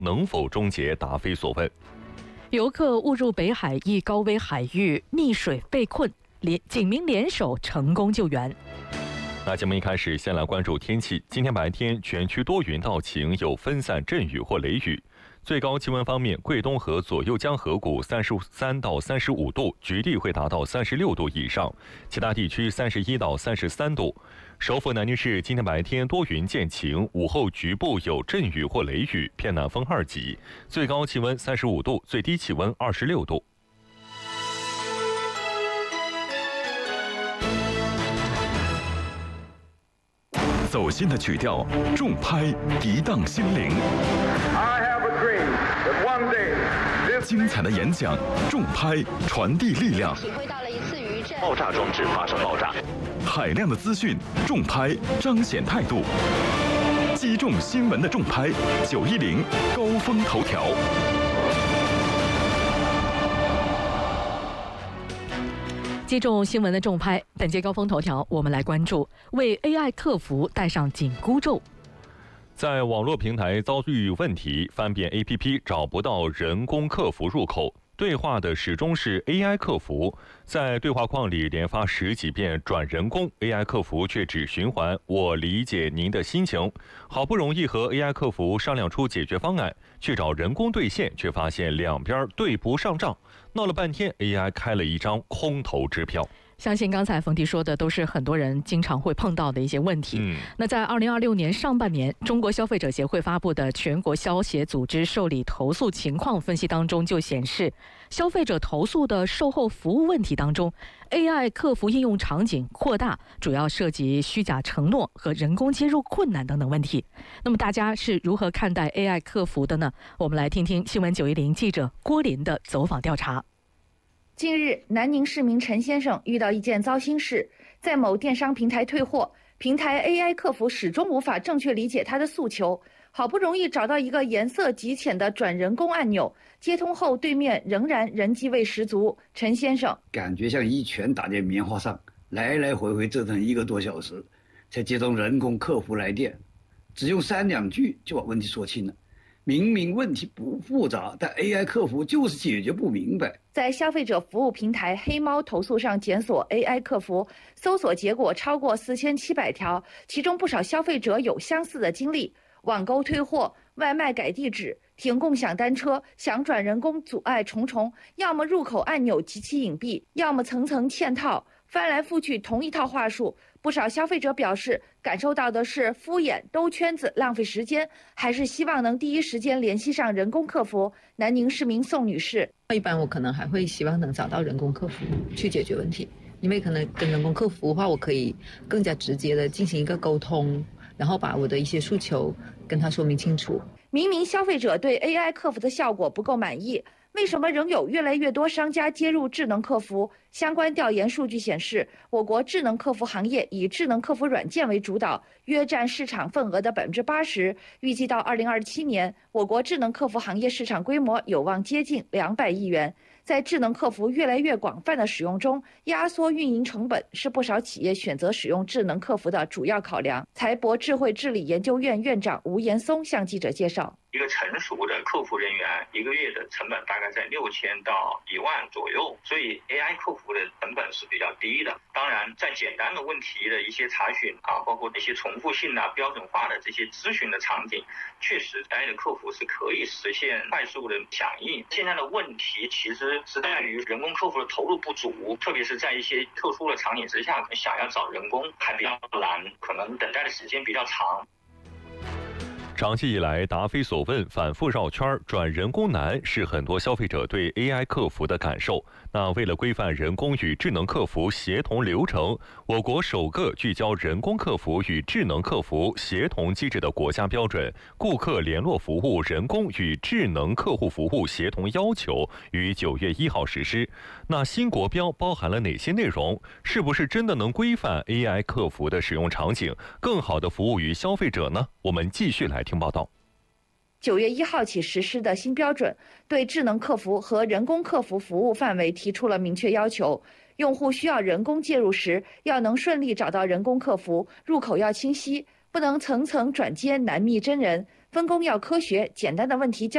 能否终结答非所问？ 游客误入北海一高危海域溺水被困，警民联手成功救援。 那节目一开始先来关注天气。今天白天全区多云到晴，有分散阵雨或雷雨。最高气温方面，贵东和左右江河谷33到35度，局地会达到36度以上，其他地区31到33度。首府南宁市今天白天多云见晴，午后局部有阵雨或雷雨，偏南风2级，最高气温35度，最低气温26度。 走心的曲调，重拍涤荡心灵。精彩的演讲，重拍传递力量。 体会到了一次余震。 爆炸装置发生爆炸。海量的资讯，重拍彰显态度。击中新闻的重拍，910高峰头条。 击中新闻的重拍，本节高峰头条，我们来关注：为 AI 客服戴上紧箍咒。 在网络平台遭遇问题，翻遍 APP 找不到人工客服入口，对话的始终是 AI 客服，在对话框里连发10几遍转人工 ，AI 客服却只循环“我理解您的心情”。好不容易和 AI 客服商量出解决方案，去找人工对线，却发现两边对不上账，闹了半天 AI 开了一张空头支票。 相信刚才冯迪说的都是很多人经常会碰到的一些问题。那在2026年上半年，中国消费者协会发布的全国消协组织受理投诉情况分析当中就显示，消费者投诉的售后服务问题当中， AI 客服应用场景扩大，主要涉及虚假承诺和人工接入困难等等问题。那么大家是如何看待 AI 客服的呢？我们来听听新闻910记者郭林的走访调查。 近日，南宁市民陈先生遇到一件糟心事，在某电商平台退货，平台 AI 客服始终无法正确理解他的诉求，好不容易找到一个颜色极浅的转人工按钮，接通后对面仍然人机味十足。陈先生感觉像一拳打在棉花上，来来回回折腾1个多小时，才接通人工客服来电，只用3两句就把问题说清了。明明问题不复杂，但 AI 客服就是解决不明白。 在消费者服务平台黑猫投诉上检索 AI 客服，搜索结果超过4700条，其中不少消费者有相似的经历：网购退货、外卖改地址、停共享单车、想转人工阻碍重重，要么入口按钮极其隐蔽，要么层层嵌套，翻来覆去同一套话术。不少消费者表示，感受到的是敷衍、兜圈子、浪费时间，还是希望能第一时间联系上人工客服。南宁市民宋女士： 一般我可能还会希望能找到人工客服去解决问题，因为可能跟人工客服的话，我可以更加直接的进行一个沟通，然后把我的一些诉求跟他说明清楚。 明明消费者对 AI 客服的效果不够满意，为什么仍有越来越多商家接入智能客服？相关调研数据显示，我国智能客服行业以智能客服软件为主导，约占市场份额的80%。预计到2027年，我国智能客服行业市场规模有望接近200亿元。在智能客服越来越广泛的使用中，压缩运营成本是不少企业选择使用智能客服的主要考量。财博智慧治理研究院院长吴延松向记者介绍， 一个成熟的客服人员1个月的成本大概在6000到1万左右，所以 AI 客服的成本是比较低的。当然，在简单的问题的一些查询包括一些重复性标准化的这些咨询的场景，确实 AI 的客服是可以实现快速的响应。现在的问题其实是在于人工客服的投入不足，特别是在一些特殊的场景之下，想要找人工还比较难，可能等待的时间比较长。 长期以来，答非所问、反复绕圈、转人工难是很多消费者对 AI 客服的感受。那为了规范人工与智能客服协同流程，我国首个聚焦人工客服与智能客服协同机制的国家标准《顾客联络服务人工与智能客户服务协同要求》于9月1号实施。那新国标包含了哪些内容？是不是真的能规范 AI 客服的使用场景，更好地服务于消费者呢？我们继续来听报道。 9月1号起实施的新标准，对智能客服和人工客服服务范围提出了明确要求。用户需要人工介入时，要能顺利找到人工客服，入口要清晰，不能层层转接难觅真人，分工要科学，简单的问题交